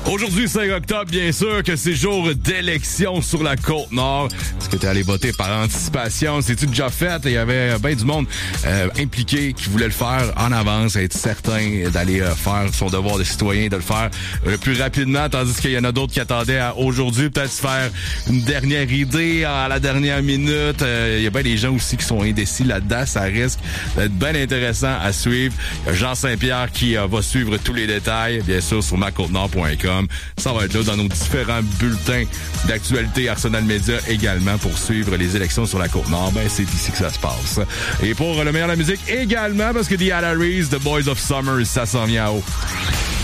Aujourd'hui, 5 octobre, bien sûr que c'est jour d'élection sur la Côte-Nord. Est-ce que tu es allé voter par anticipation? C'est-tu déjà fait? Il y avait bien du monde impliqué qui voulait le faire en avance, être certain d'aller faire son devoir de citoyen, de le faire le plus rapidement, tandis qu'il y en a d'autres qui attendaient à aujourd'hui peut-être se faire une dernière idée à la dernière minute. Il y a bien des gens aussi qui sont indécis là-dedans. Ça risque d'être bien intéressant à suivre. Il y a Jean Saint-Pierre qui va suivre tous les détails, bien sûr, sur macôtenord.com. Ça va être là dans nos différents bulletins d'actualité Arsenal Média également pour suivre les élections sur la Côte-Nord. Ben, c'est ici que ça se passe. Et pour le meilleur de la musique également, parce que The Alaris, The Boys of Summer, ça s'en vient à haut.